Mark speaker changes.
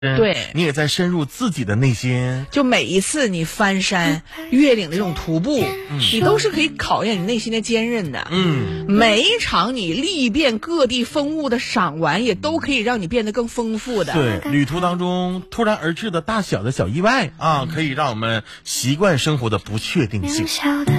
Speaker 1: 对，
Speaker 2: 你也在深入自己的内心。
Speaker 1: 就每一次你翻山越岭的这种徒步，你都是可以考验你内心的坚韧的。每一场你历遍各地风物的赏玩，也都可以让你变得更丰富的。
Speaker 2: 对，旅途当中突然而至的大小的小意外啊，可以让我们习惯生活的不确定性。